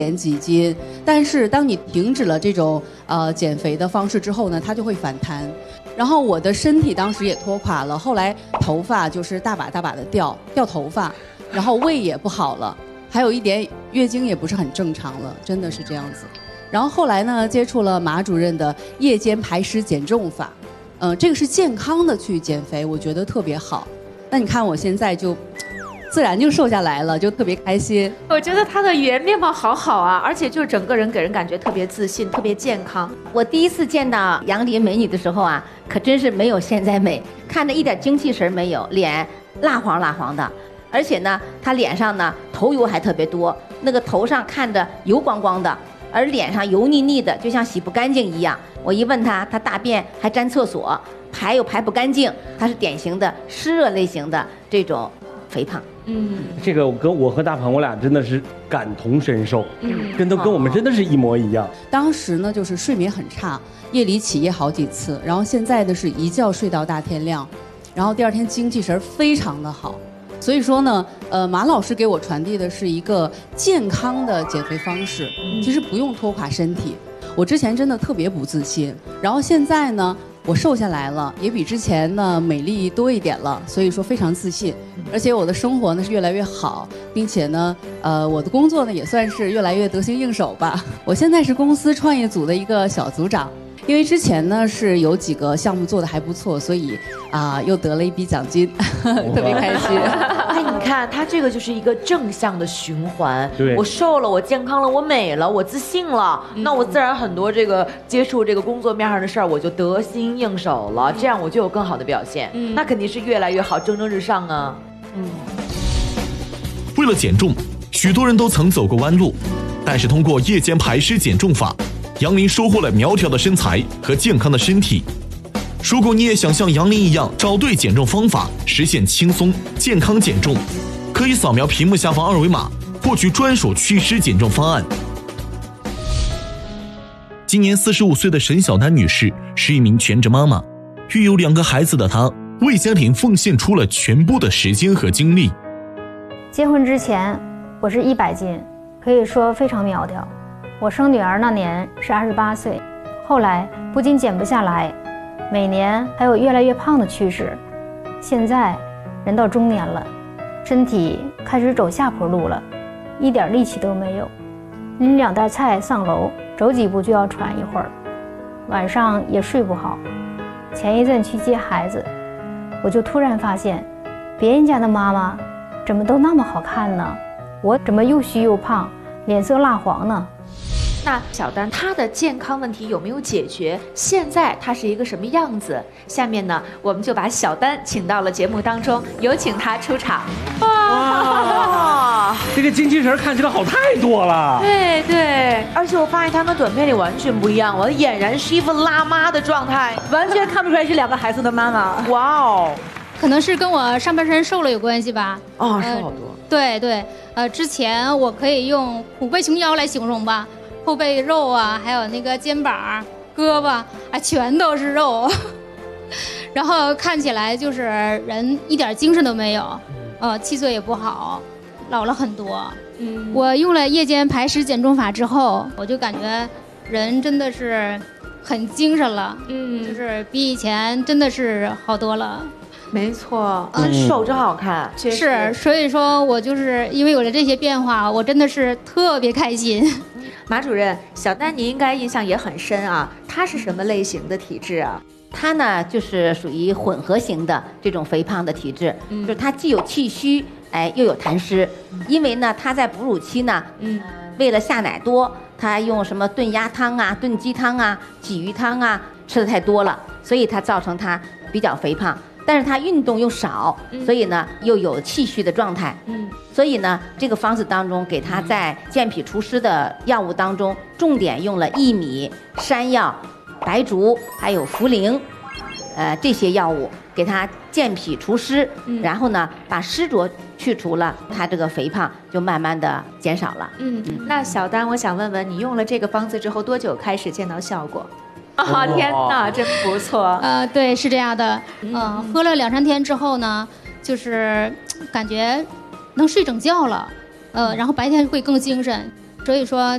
减几斤，但是当你停止了这种减肥的方式之后呢，它就会反弹。然后我的身体当时也拖垮了，后来头发就是大把大把的掉头发，然后胃也不好了，还有一点月经也不是很正常了，真的是这样子。然后后来呢，接触了马主任的夜间排湿减重法，这个是健康的去减肥，我觉得特别好。那你看我现在就自然就瘦下来了，就特别开心。 我觉得她的语言面貌好好啊，而且就是整个人给人感觉特别自信，特别健康。 我第一次见到杨林美女的时候啊，可真是没有现在美，看着一点精气神没有，脸蜡黄蜡黄的，而且呢，她脸上呢头油还特别多，那个头上看着油光光的，而脸上油腻腻的，就像洗不干净一样。我一问她，她大便还沾厕所，排又排不干净，她是典型的湿热类型的这种肥胖。 这个我和大鹏我俩真的是感同身受，跟我们真的是一模一样。 当时呢就是睡眠很差，夜里起夜好几次，然后现在的是一觉睡到大天亮，然后第二天精气神非常的好。所以说呢，马老师给我传递的是一个健康的减肥方式，其实不用拖垮身体。我之前真的特别不自信，然后现在呢，我瘦下来了，也比之前呢美丽多一点了，所以说非常自信，而且我的生活呢是越来越好，并且呢，我的工作呢也算是越来越得心应手吧。我现在是公司创业组的一个小组长。因为之前呢是有几个项目做得还不错，所以又得了一笔奖金，特别开心。 哎，你看他这个就是一个正向的循环。 对， 我瘦了，我健康了，我美了，我自信了，那我自然很多这个接触这个工作面上的事儿，我就得心应手了，这样我就有更好的表现。那肯定是越来越好，蒸蒸日上啊。 为了减重，许多人都曾走过弯路，但是通过夜间排湿减重法，杨林收获了苗条的身材和健康的身体。如果你也想像杨林一样找对减重方法，实现轻松健康减重，可以扫描屏幕下方二维码，获取专属祛湿减重方案。今年45岁的沈小丹女士是一名全职妈妈，育有2个孩子的她，为家庭奉献出了全部的时间和精力。 结婚之前，我是100斤，可以说非常苗条。我生女儿那年是28岁，后来不仅减不下来，每年还有越来越胖的趋势。现在人到中年了，身体开始走下坡路了，一点力气都没有。拎2袋菜上楼，走几步就要喘一会儿，晚上也睡不好。前一阵去接孩子，我就突然发现，别人家的妈妈怎么都那么好看呢？我怎么又虚又胖，脸色蜡黄呢？ 那小丹她的健康问题有没有解决？现在她是一个什么样子？下面呢，我们就把小丹请到了节目当中，有请她出场。 哇，这个精气神看起来好太多了。 对对，而且我发现她跟短片里完全不一样，我俨然是一副辣妈的状态， 完全看不出来是2个孩子的妈妈。 哇哦， 可能是跟我上半身瘦了有关系吧。 瘦好多。 对对，之前我可以用虎背熊腰来形容吧。后背肉啊，还有那个肩膀、胳膊啊，全都是肉，然后看起来就是人一点精神都没有，气色也不好，老了很多。我用了夜间排湿减重法之后，我就感觉人真的是很精神了，就是比以前真的是好多了。 没错，瘦真好看， 是，所以说我就是因为有了这些变化，我真的是特别开心。 马主任，小丹你应该印象也很深啊，她是什么类型的体质啊？ 她呢就是属于混合型的这种肥胖的体质，就是她既有气虚，又有痰湿。因为呢她在哺乳期呢，为了下奶多，她用什么炖鸭汤啊、炖鸡汤啊、鲫鱼汤啊吃的太多了，所以她造成她比较肥胖。但是她运动又少，所以呢又有气虚的状态。所以呢这个方子当中给她在健脾除湿的药物当中，重点用了薏米、山药、白术还有茯苓，这些药物给她健脾除湿，然后呢把湿浊去除了，她这个肥胖就慢慢的减少了。 那小丹，我想问问你用了这个方子之后多久开始见到效果？天哪，真不错。 对，是这样的。喝了2-3天之后呢，就是感觉能睡整觉了，然后白天会更精神。所以说